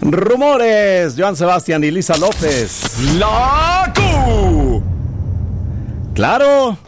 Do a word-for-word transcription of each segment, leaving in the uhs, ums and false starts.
Rumores, Joan Sebastián y Lisa López. La Q. Claro,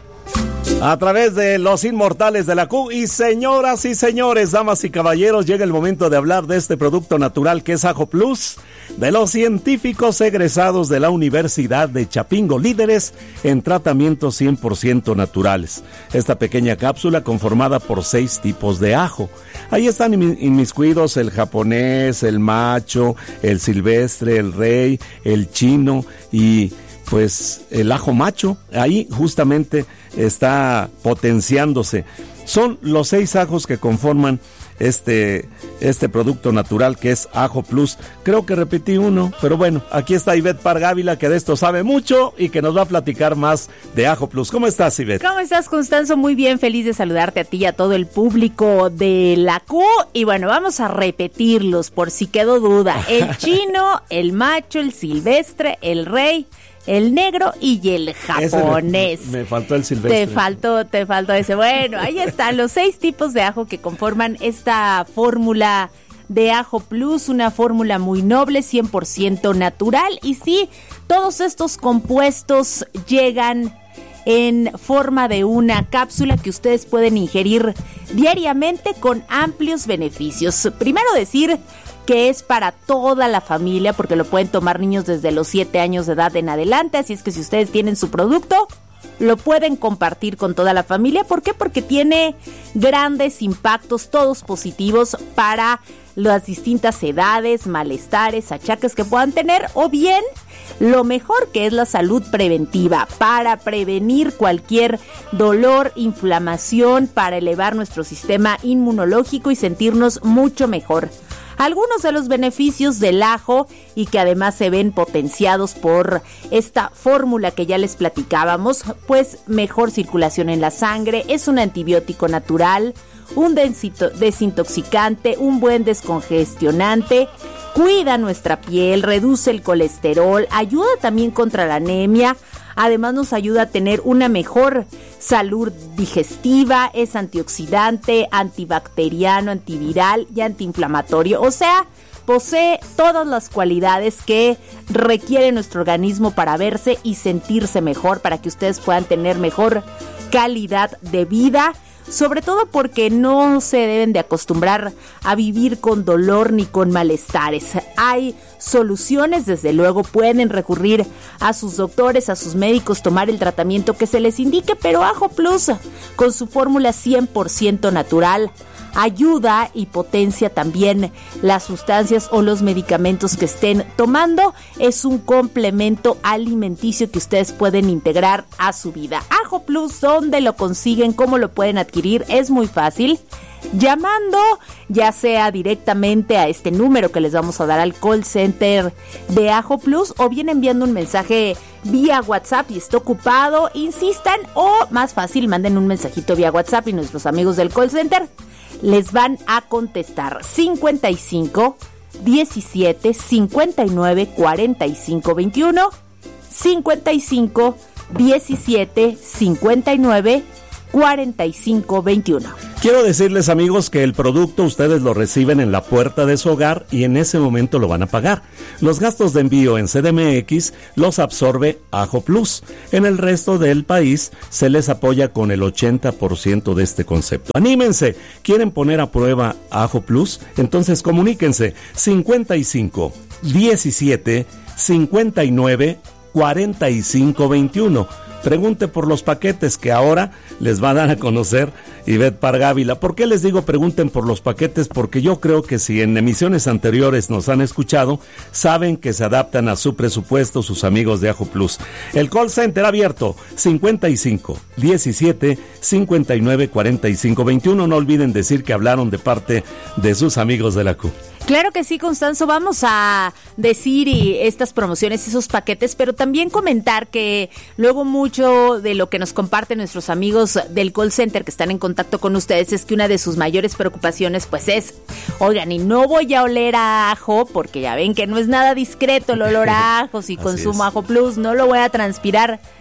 a través de los inmortales de la Q. Y señoras y señores, damas y caballeros, llega el momento de hablar de este producto natural que es Ajo Plus, de los científicos egresados de la Universidad de Chapingo, líderes en tratamientos cien por ciento naturales. Esta pequeña cápsula conformada por seis tipos de ajo. Ahí están inmiscuidos el japonés, el macho, el silvestre, el rey, el chino y pues el ajo macho. Ahí justamente está potenciándose. Son los seis ajos que conforman este, este producto natural que es Ajo Plus. Creo que repetí uno, pero bueno, aquí está Ivette Pargávila, que de esto sabe mucho y que nos va a platicar más de Ajo Plus. ¿Cómo estás, Ivette? ¿Cómo estás, Constanzo? Muy bien, feliz de saludarte a ti y a todo el público de la Q. Y bueno, vamos a repetirlos por si quedó duda. El chino, el macho, el silvestre, el rey, el negro y el japonés. Me, me faltó el silvestre. Te faltó, te faltó ese. Bueno, ahí están los seis tipos de ajo que conforman esta fórmula de Ajo Plus, una fórmula muy noble, cien por ciento natural. Y sí, todos estos compuestos llegan en forma de una cápsula que ustedes pueden ingerir diariamente con amplios beneficios. Primero decir que es para toda la familia, porque lo pueden tomar niños desde los siete años de edad en adelante, así es que si ustedes tienen su producto, lo pueden compartir con toda la familia. ¿Por qué? Porque tiene grandes impactos, todos positivos para las distintas edades, malestares, achaques que puedan tener, o bien lo mejor que es la salud preventiva, para prevenir cualquier dolor, inflamación, para elevar nuestro sistema inmunológico y sentirnos mucho mejor. Algunos de los beneficios del ajo y que además se ven potenciados por esta fórmula que ya les platicábamos, pues mejor circulación en la sangre, es un antibiótico natural, un desintoxicante, un buen descongestionante, cuida nuestra piel, reduce el colesterol, ayuda también contra la anemia. Además nos ayuda a tener una mejor salud digestiva, es antioxidante, antibacteriano, antiviral y antiinflamatorio. O sea, posee todas las cualidades que requiere nuestro organismo para verse y sentirse mejor, para que ustedes puedan tener mejor calidad de vida. Sobre todo porque no se deben de acostumbrar a vivir con dolor ni con malestares. Hay soluciones, desde luego pueden recurrir a sus doctores, a sus médicos, tomar el tratamiento que se les indique, pero Ajo Plus, con su fórmula cien por ciento natural, ayuda y potencia también las sustancias o los medicamentos que estén tomando. Es un complemento alimenticio que ustedes pueden integrar a su vida. Ajo Plus, ¿dónde lo consiguen? ¿Cómo lo pueden adquirir? Es muy fácil, llamando ya sea directamente a este número que les vamos a dar al call center de Ajo Plus, o bien enviando un mensaje vía WhatsApp y está ocupado, insistan, o más fácil, manden un mensajito vía WhatsApp y nuestros amigos del call center les van a contestar. Cincuenta y cinco, diecisiete, cincuenta y nueve, cuarenta y cinco, veintiuno, cincuenta y cinco, diecisiete, cincuenta y nueve, cuarenta y cinco, veintiuno. Quiero decirles, amigos, que el producto ustedes lo reciben en la puerta de su hogar y en ese momento lo van a pagar. Los gastos de envío en C D M X los absorbe Ajo Plus. En el resto del país se les apoya con el ochenta por ciento de este concepto. ¡Anímense! ¿Quieren poner a prueba Ajo Plus? Entonces comuníquense cincuenta y cinco, diecisiete, cincuenta y nueve, cuarenta y cinco, veintiuno. Pregunte por los paquetes que ahora les va a dar a conocer Ivette Pargávila. ¿Por qué les digo pregunten por los paquetes? Porque yo creo que si en emisiones anteriores nos han escuchado, saben que se adaptan a su presupuesto sus amigos de Ajo Plus. El call center abierto cincuenta y cinco, diecisiete, cincuenta y nueve, cuarenta y cinco, veintiuno. No olviden decir que hablaron de parte de sus amigos de la Q. Claro que sí, Constanzo, vamos a decir y estas promociones, esos paquetes, pero también comentar que luego mucho de lo que nos comparten nuestros amigos del call center que están en contacto con ustedes es que una de sus mayores preocupaciones pues es, oigan, y no voy a oler a ajo, porque ya ven que no es nada discreto el olor a ajo, si consumo Ajo Plus, no lo voy a transpirar.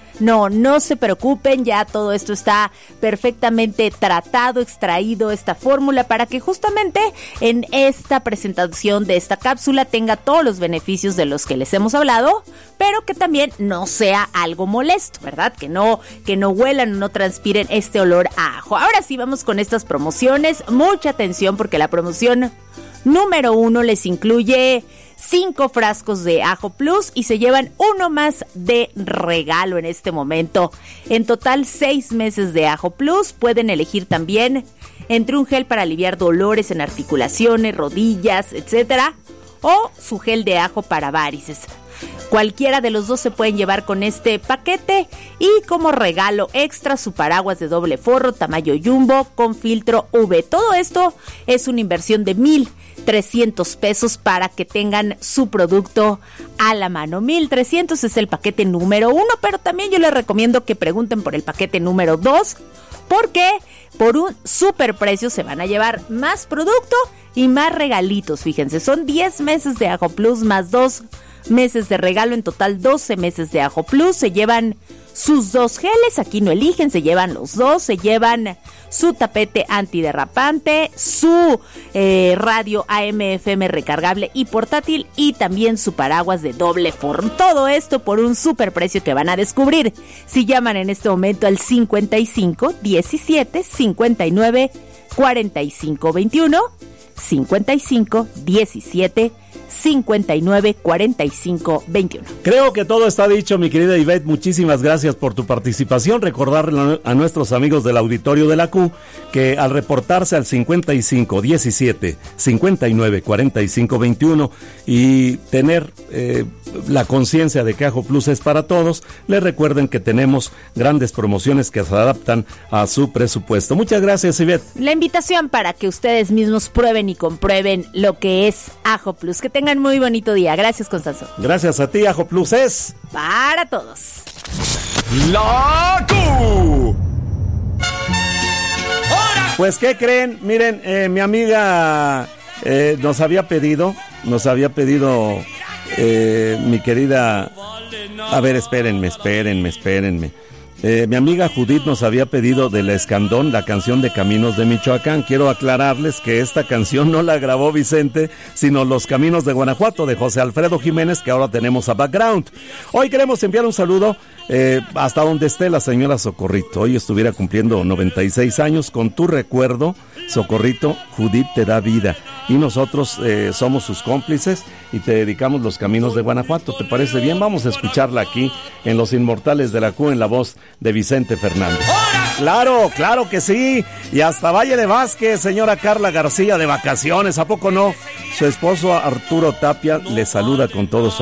No, no se preocupen, ya todo esto está perfectamente tratado, extraído esta fórmula para que justamente en esta presentación de esta cápsula tenga todos los beneficios de los que les hemos hablado, pero que también no sea algo molesto, ¿verdad? Que no, que no huelan, no transpiren este olor a ajo. Ahora sí vamos con estas promociones, mucha atención porque la promoción número uno les incluye cinco frascos de Ajo Plus y se llevan uno más de regalo en este momento. En total, seis meses de Ajo Plus. Pueden elegir también entre un gel para aliviar dolores en articulaciones, rodillas, etcétera, o su gel de ajo para varices. Cualquiera de los dos se pueden llevar con este paquete y como regalo extra su paraguas de doble forro tamaño jumbo con filtro U V. Todo esto es una inversión de mil trescientos pesos para que tengan su producto a la mano. mil trescientos es el paquete número uno, pero también yo les recomiendo que pregunten por el paquete número dos, porque por un super precio se van a llevar más producto y más regalitos. Fíjense, son diez meses de Ajo Plus más dos meses de regalo, en total doce meses de Ajo Plus. Se llevan sus dos geles, aquí no eligen, se llevan los dos, se llevan su tapete antiderrapante, su eh, radio A M F M recargable y portátil y también su paraguas de doble forro. Todo esto por un super precio que van a descubrir si llaman en este momento al cincuenta y cinco diecisiete cincuenta y nueve cuarenta y cinco veintiuno, cincuenta y cinco diecisiete cincuenta y nueve cuarenta y cinco veintiuno. Creo que todo está dicho, mi querida Ivette. Muchísimas gracias por tu participación. Recordarle a nuestros amigos del auditorio de la Q que al reportarse al cincuenta y cinco diecisiete cincuenta y nueve cuarenta y cinco veintiuno y tener eh, la conciencia de que Ajo Plus es para todos, les recuerden que tenemos grandes promociones que se adaptan a su presupuesto. Muchas gracias, Ivette. La invitación para que ustedes mismos prueben y comprueben lo que es Ajo Plus. Que tengan muy bonito día. Gracias, Constanzo. Gracias a ti. Ajo Plus es para todos. La Q. Pues, ¿qué creen? Miren, eh, mi amiga eh, nos había pedido, nos había pedido, eh, mi querida... A ver, espérenme, espérenme, espérenme. Eh, mi amiga Judith nos había pedido del Escandón la canción de Caminos de Michoacán. Quiero aclararles que esta canción no la grabó Vicente, sino Los Caminos de Guanajuato, de José Alfredo Jiménez, que ahora tenemos a background. Hoy queremos enviar un saludo eh, hasta donde esté la señora Socorrito. Hoy estuviera cumpliendo noventa y seis años. Con tu recuerdo, Socorrito, Judith te da vida. Y nosotros eh, somos sus cómplices y te dedicamos Los Caminos de Guanajuato. ¿Te parece bien? Vamos a escucharla aquí en Los Inmortales de la Q, en la voz de Vicente Fernández. Claro, claro que sí. Y hasta Valle de Vázquez, señora Carla García, de vacaciones, ¿a poco no? Su esposo Arturo Tapia le saluda con todo su